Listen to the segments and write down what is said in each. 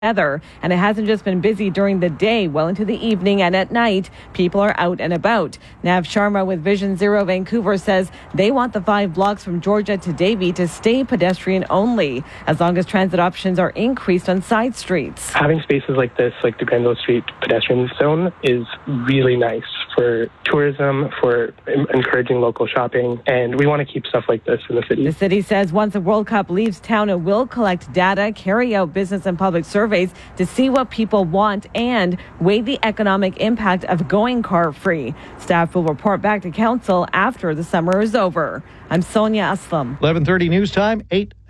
weather, and it hasn't just been busy during the day. Well into the evening and at night, people are out and about. Nav Sharma with Vision Zero Vancouver says they want the 5 blocks from Georgia to Davie to stay pedestrian only, as long as transit options are increased on side streets. Having spaces like this, like the Grenville Street pedestrian zone, is really nice for tourism, for encouraging local shopping, and we want to keep stuff like this in the city. The city says once the World Cup leaves town, it will collect data, carry out business and public surveys to see what people want and weigh the economic impact of going car-free. Staff will report back to council after the summer is over. I'm Sonia Aslam. 11:30 news time,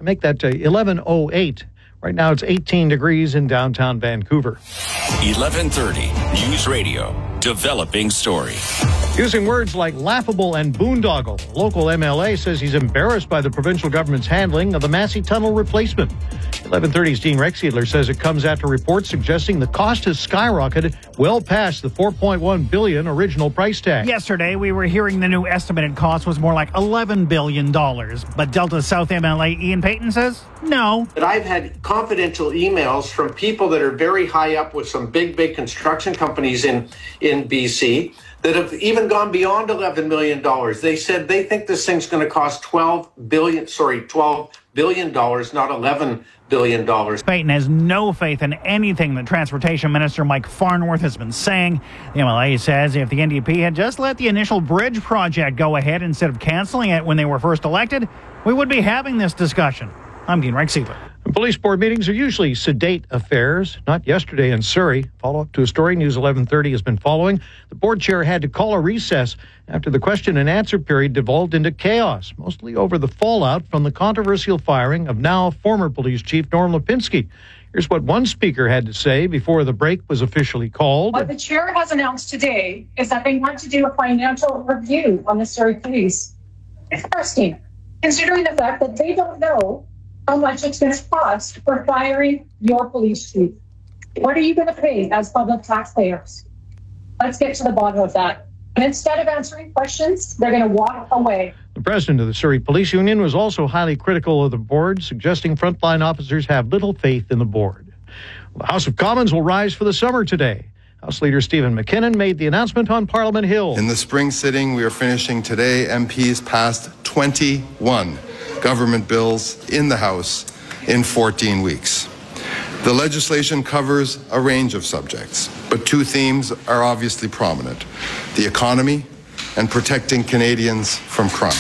11:08. Right now it's 18 degrees in downtown Vancouver. 11:30 News Radio, developing story. Using words like laughable and boondoggle, the local MLA says he's embarrassed by the provincial government's handling of the Massey Tunnel replacement. 11:30's Dean Rexedler says it comes after reports suggesting the cost has skyrocketed well past the $4.1 billion original price tag. Yesterday, we were hearing the new estimated cost was more like $11 billion. But Delta South MLA Ian Payton says no. But I've had confidential emails from people that are very high up with some big construction companies in BC that have even gone beyond $11 million. They said they think this thing's going to cost $12 billion, not $11 billion. Payton has no faith in anything that Transportation Minister Mike Farnworth has been saying. The MLA says if the NDP had just let the initial bridge project go ahead instead of canceling it when they were first elected, we would be having this discussion. I'm Dean Rexedler. Police board meetings are usually sedate affairs. Not yesterday in Surrey. Follow-up to a story News 1130 has been following. The board chair had to call a recess after the question and answer period devolved into chaos, mostly over the fallout from the controversial firing of now former police chief Norm Lipinski. Here's what one speaker had to say before the break was officially called. What the chair has announced today is that they want to do a financial review on the Surrey Police. Interesting, considering the fact that they don't know how much it's going to cost for firing your police chief. What are you going to pay as public taxpayers? Let's get to the bottom of that. And instead of answering questions, they're going to walk away. The president of the Surrey Police Union was also highly critical of the board, suggesting frontline officers have little faith in the board. The House of Commons will rise for the summer today. House Leader Stephen McKinnon made the announcement on Parliament Hill. In the spring sitting we are finishing today, MPs passed 21 government bills in the House in 14 weeks. The legislation covers a range of subjects, but 2 themes are obviously prominent: the economy and protecting Canadians from crime.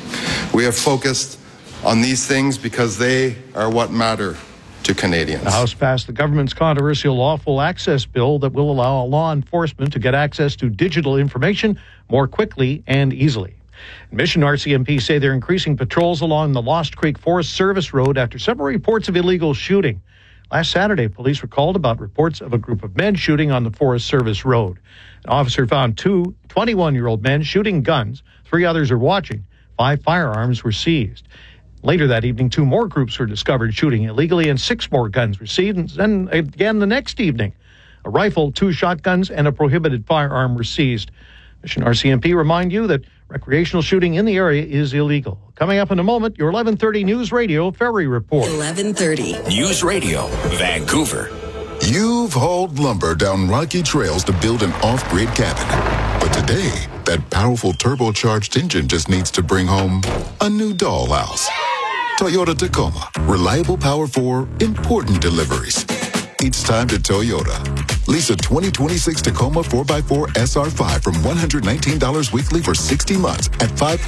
We have focused on these things because they are what matter to Canadians. The House passed the government's controversial lawful access bill that will allow law enforcement to get access to digital information more quickly and easily. Mission RCMP say they're increasing patrols along the Lost Creek Forest Service Road after several reports of illegal shooting. Last Saturday, police were called about reports of a group of men shooting on the Forest Service Road. An officer found 2 21-year-old men shooting guns. 3 others are watching. 5 firearms were seized. Later that evening, 2 more groups were discovered shooting illegally and 6 more guns were seized. And then again the next evening, a rifle, 2 shotguns, and a prohibited firearm were seized. Mission RCMP remind you that recreational shooting in the area is illegal. Coming up in a moment, your 11:30 News Radio Ferry Report. 11:30 News Radio, Vancouver. You've hauled lumber down rocky trails to build an off-grid cabin. But today, that powerful turbocharged engine just needs to bring home a new dollhouse. Toyota Tacoma. Reliable power for important deliveries. It's time to Toyota. Lease a 2026 Tacoma 4x4 SR5 from $119 weekly for 60 months at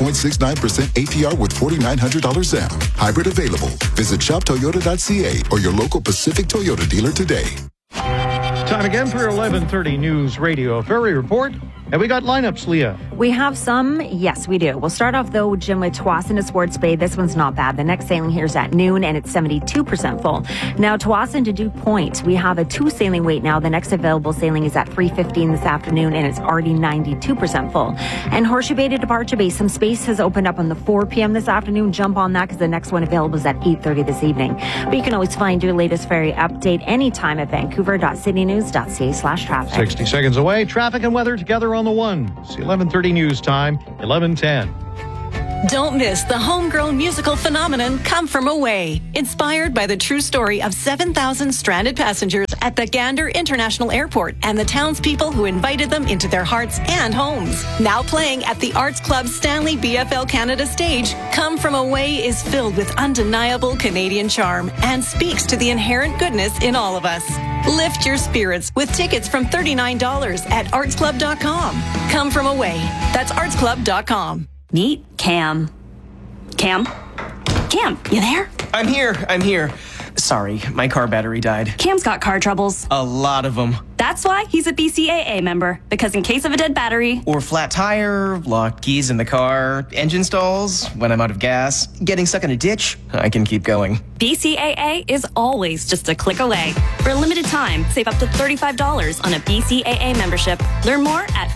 5.69% APR with $4,900 ZEM. Hybrid available. Visit shoptoyota.ca or your local Pacific Toyota dealer today. Time again for your 11:30 News Radio Ferry Report. And we got lineups, Leah. We have some. Yes, we do. We'll start off, though, Jim, with Tsawwassen to Swartz Bay. This one's not bad. The next sailing here is at noon, and it's 72% full. Now, Tsawwassen to Duke Point, we have a 2 sailing wait now. The next available sailing is at 3:15 this afternoon, and it's already 92% full. And Horseshoe Bay to Departure Bay, some space has opened up on the 4 p.m. this afternoon. Jump on that because the next one available is at 8:30 this evening. But you can always find your latest ferry update anytime at vancouver.citynews.ca/traffic. 60 seconds away. Traffic and weather together on the one. It's 11:30 news time, 11:10. Don't miss the homegrown musical phenomenon Come From Away, inspired by the true story of 7,000 stranded passengers at the Gander International Airport and the townspeople who invited them into their hearts and homes. Now playing at the Arts Club Stanley BFL Canada stage, Come From Away is filled with undeniable Canadian charm and speaks to the inherent goodness in all of us. Lift your spirits with tickets from $39 at artsclub.com. Come From Away. That's artsclub.com. Meet Cam. Cam? Cam, you there? I'm here. Sorry, my car battery died. Cam's got car troubles. A lot of them. That's why he's a BCAA member, because in case of a dead battery, or flat tire, locked keys in the car, engine stalls, when I'm out of gas, getting stuck in a ditch, I can keep going. BCAA is always just a click away. For a limited time, save up to $35 on a BCAA membership. Learn more at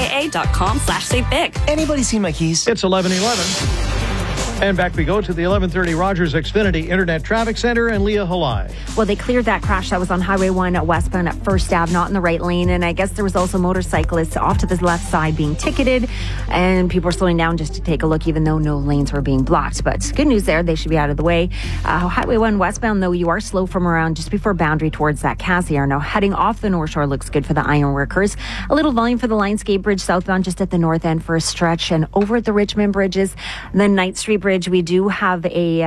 bcaa.com/savebig. Anybody seen my keys? It's 11:11. And back we go to the 1130 Rogers Xfinity Internet Traffic Center and Leah Halai. Well, they cleared that crash that was on Highway 1 westbound at First Ave, not in the right lane. And I guess there was also motorcyclists off to the left side being ticketed. And people were slowing down just to take a look, even though no lanes were being blocked. But good news there. They should be out of the way. Highway 1 westbound, though, you are slow from around just before Boundary towards that Cassiar. Now, heading off the North Shore looks good for the ironworkers. A little volume for the Lionsgate Bridge southbound just at the north end for a stretch. And over at the Richmond Bridges, the Knight Street Bridge, we do have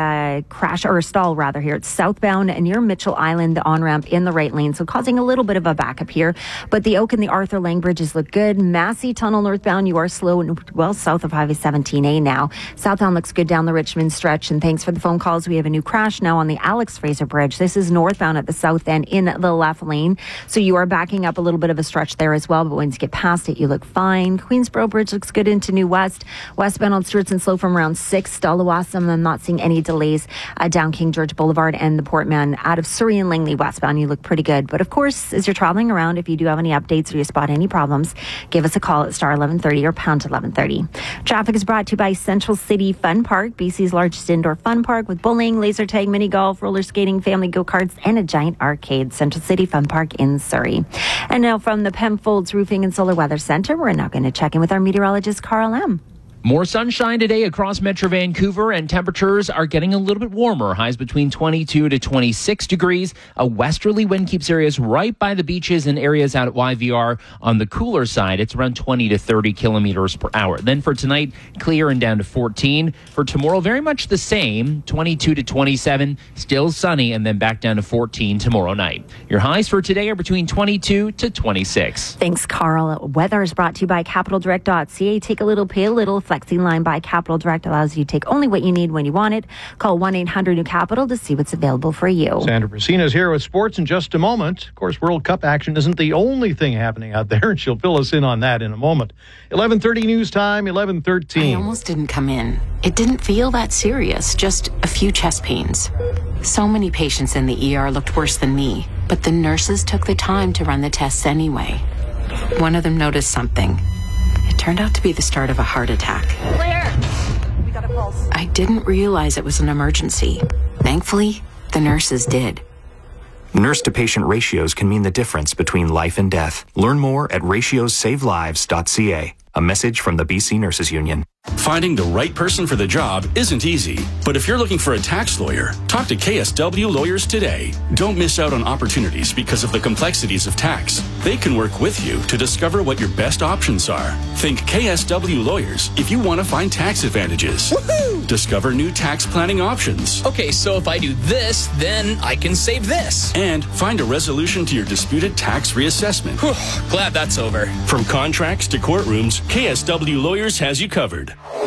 a crash, or a stall rather, here. It's southbound near Mitchell Island, the on-ramp in the right lane, so causing a little bit of a backup here. But the Oak and the Arthur Lang bridges look good. Massey Tunnel northbound, you are slow, well, south of Highway 17A now. Southbound looks good down the Richmond stretch. And thanks for the phone calls. We have a new crash now on the Alex Fraser Bridge. This is northbound at the south end in the left lane. So you are backing up a little bit of a stretch there as well. But once you get past it, you look fine. Queensboro Bridge looks good into New West. Westbound on Stewart and slow from around 6. Dalawassam, I'm not seeing any delays down King George Boulevard, and the Portman out of Surrey and Langley westbound. You look pretty good. But of course, as you're traveling around, if you do have any updates or you spot any problems, give us a call at star 1130 or pound 1130. Traffic is brought to you by Central City Fun Park, BC's largest indoor fun park with bowling, laser tag, mini golf, roller skating, family go-karts, and a giant arcade. Central City Fun Park in Surrey. And now from the Penfolds Roofing and Solar Weather Center, we're now going to check in with our meteorologist, Carl M. More sunshine today across Metro Vancouver, and temperatures are getting a little bit warmer. Highs between 22 to 26 degrees. A westerly wind keeps areas right by the beaches and areas out at YVR. On the cooler side, it's around 20 to 30 kilometers per hour. Then for tonight, clear and down to 14. For tomorrow, very much the same, 22 to 27, still sunny, and then back down to 14 tomorrow night. Your highs for today are between 22 to 26. Thanks, Carl. Weather is brought to you by CapitalDirect.ca. Take a little, pay a little. Flexing line by Capital Direct allows you to take only what you need when you want it. Call 1-800-NEW-CAPITAL to see what's available for you. Sandra Brasina is here with sports in just a moment. Of course, World Cup action isn't the only thing happening out there, and she'll fill us in on that in a moment. 11:30 news time, 11:13. I almost didn't come in. It didn't feel that serious, just a few chest pains. So many patients in the ER looked worse than me, but the nurses took the time to run the tests anyway. One of them noticed something. It turned out to be the start of a heart attack. Claire! We got a pulse. I didn't realize it was an emergency. Thankfully, the nurses did. Nurse-to-patient ratios can mean the difference between life and death. Learn more at ratiosavelives.ca. A message from the BC Nurses Union. Finding the right person for the job isn't easy, but if you're looking for a tax lawyer, talk to KSW Lawyers today. Don't miss out on opportunities because of the complexities of tax. They can work with you to discover what your best options are. Think KSW Lawyers if you want to find tax advantages. Woohoo! Discover new tax planning options. Okay, so if I do this, then I can save this. And find a resolution to your disputed tax reassessment. Whew, glad that's over. From contracts to courtrooms, KSW Lawyers has you covered.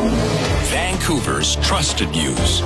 Vancouver's trusted news.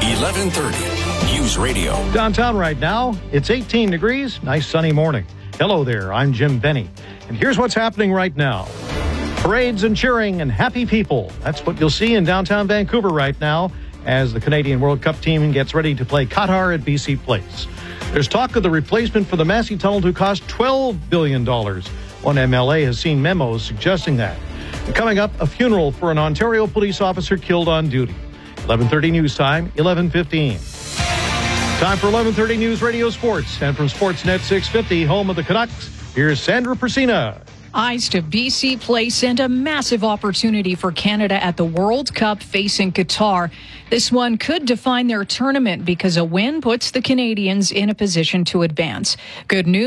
1130 News Radio. Downtown right now, it's 18 degrees. Nice sunny morning. Hello there, I'm Jim Benny. And here's what's happening right now. Parades and cheering and happy people. That's what you'll see in downtown Vancouver right now as the Canadian World Cup team gets ready to play Qatar at BC Place. There's talk of the replacement for the Massey Tunnel to cost $12 billion. One MLA has seen memos suggesting that. Coming up, a funeral for an Ontario police officer killed on duty. 11:30 news time, 11:15. Time for 11:30 News Radio Sports. And from Sportsnet 650, home of the Canucks, here's Sandra Persina. Eyes to BC Place and a massive opportunity for Canada at the World Cup facing Qatar. This one could define their tournament because a win puts the Canadians in a position to advance. Good news.